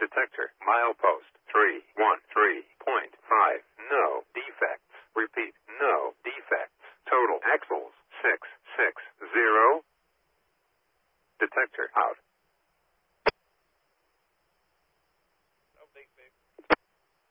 Detector, milepost 313.5. No defects. Repeat, no defects. Total axles 660. Detector out.